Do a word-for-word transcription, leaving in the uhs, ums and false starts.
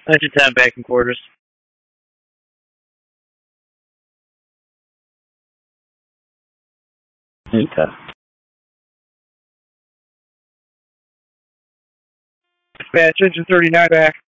Engine ten back in quarters. Okay. Dispatch, engine thirty-nine back.